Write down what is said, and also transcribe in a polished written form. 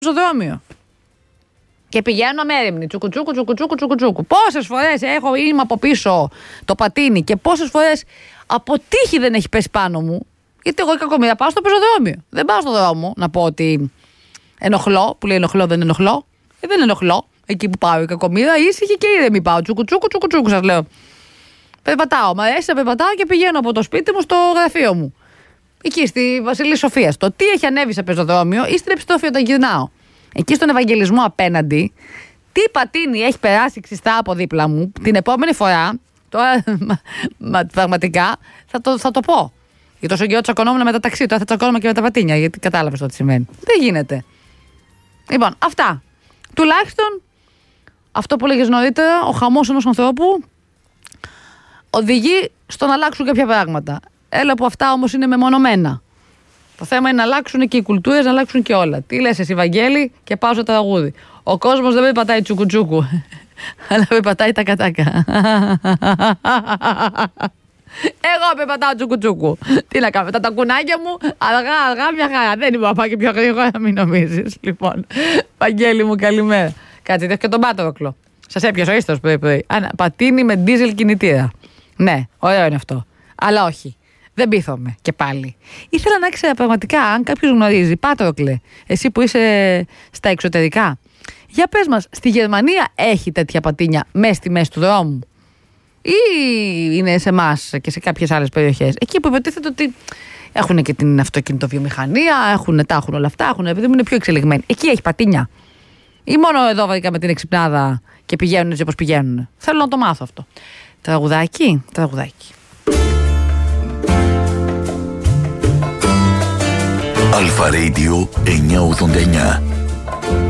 πεζοδρόμιο. Και πηγαίνω αμέριμνη. Τσουκουτσούκου. Πόσες φορές είμαι από πίσω το πατίνι και πόσες φορές από τύχη δεν έχει πέσει πάνω μου. Γιατί εγώ η κακομοίρα πάω στο πεζοδρόμιο. Δεν πάω στον δρόμο να πω ότι ενοχλώ, που λέει ενοχλώ, δεν ενοχλώ. Δεν ενοχλώ. Εκεί που πάω η κακομοίρα, ήσυχη και ήρεμη πάω. Τσουκουτσούκου, σας λέω. Περπατάω. Μ' αρέσει να περπατάω και πηγαίνω από το σπίτι μου στο γραφείο μου. Εκεί στη Βασιλής Σοφίας. Το τι έχει ανέβει σε πεζοδρόμιο ή στην επιστροφή όταν γυρνάω. Εκεί στον Ευαγγελισμό απέναντι, τι πατίνι έχει περάσει ξιστά από δίπλα μου, την επόμενη φορά, τώρα πραγματικά θα το πω. Για τόσο καιρό τσακωνόμουν με τα ταξί, τώρα θα τσακώνομαι και με τα πατίνια, γιατί κατάλαβες το τι σημαίνει. Δεν γίνεται. Λοιπόν, αυτά. Τουλάχιστον, αυτό που λέγες νωρίτερα, ο χαμός ενός ανθρώπου οδηγεί στο να αλλάξουν κάποια πράγματα. Έλα που αυτά όμως είναι μεμονωμένα. Το θέμα είναι να αλλάξουν και οι κουλτούρες, να αλλάξουν και όλα. Τι λες εσύ, Βαγγέλη, και πάω στο τραγούδι. Ο κόσμος δεν περπατάει τσουκουτσούκου, αλλά περπατάει τα κατάκα. Εγώ περπατάω τσουκουτσούκου. Τι να κάνω, τα κουνάκια μου, αργά, μια χαρά. Δεν είμαι να πάω και πιο γρήγορα, μην νομίζεις. Λοιπόν, Βαγγέλη μου, καλημέρα. Κάτσε, έχω και τον Πάτροκλο. Σας έπιασε ο ίστος πρωί. Πατίνι με ντίζελ κινητήρα. Ναι, ωραίο είναι αυτό. Αλλά όχι. Δεν πείθομαι και πάλι. Ήθελα να ξέρω πραγματικά αν κάποιος γνωρίζει. Πάτροκλε, εσύ που είσαι στα εξωτερικά, για πες μας, στη Γερμανία έχει τέτοια πατίνια μέσα στη μέση του δρόμου, ή είναι σε εμάς και σε κάποιες άλλες περιοχές? Εκεί που υποτίθεται ότι έχουν και την αυτοκινητοβιομηχανία, τα έχουν όλα αυτά, επειδή είναι πιο εξελιγμένοι. Εκεί έχει πατίνια? Ή μόνο εδώ βρήκα με την εξυπνάδα και πηγαίνουν έτσι όπως πηγαίνουν? Θέλω να το μάθω αυτό. Τραγουδάκι. Αλφα Radio 989.